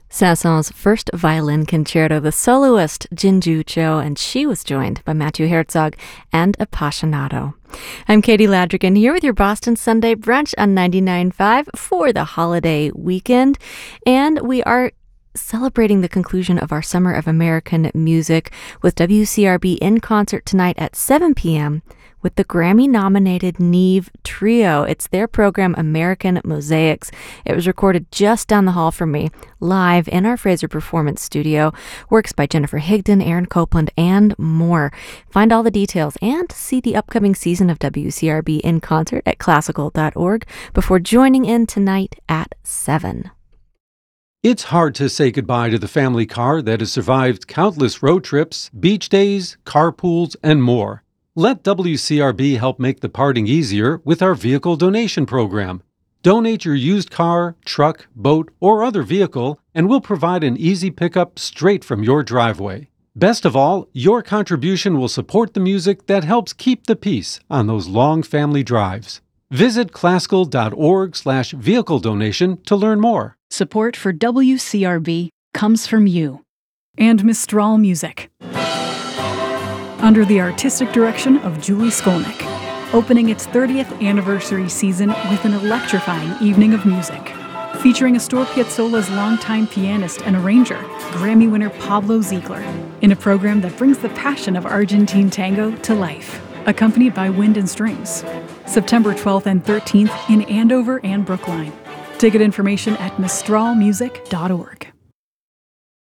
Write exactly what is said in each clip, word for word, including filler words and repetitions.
Saint-Saëns' first violin concerto, the soloist Jinju Cho, and she was joined by Matthew Herzog and Appassionato. I'm Katie Ladrigan here with your Boston Sunday Brunch on ninety-nine point five for the holiday weekend, and we are celebrating the conclusion of our Summer of American Music with W C R B in concert tonight at seven p.m. with the Grammy-nominated Neve Trio. It's their program, American Mosaics. It was recorded just down the hall from me, live in our Fraser Performance Studio. Works by Jennifer Higdon, Aaron Copland, and more. Find all the details and see the upcoming season of W C R B in concert at classical dot org before joining in tonight at seven. It's hard to say goodbye to the family car that has survived countless road trips, beach days, carpools, and more. Let W C R B help make the parting easier with our vehicle donation program. Donate your used car, truck, boat, or other vehicle, and we'll provide an easy pickup straight from your driveway. Best of all, your contribution will support the music that helps keep the peace on those long family drives. Visit classical dot org slash vehicle donation to learn more. Support for W C R B comes from you and Mistral Music. Under the artistic direction of Julie Skolnick, opening its thirtieth anniversary season with an electrifying evening of music, featuring Astor Piazzolla's longtime pianist and arranger, Grammy winner Pablo Ziegler, in a program that brings the passion of Argentine tango to life, accompanied by wind and strings. September twelfth and thirteenth in Andover and Brookline. Ticket information at mistral music dot org.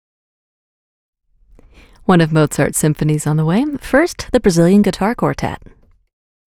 One of Mozart's symphonies on the way. First, the Brazilian Guitar Quartet.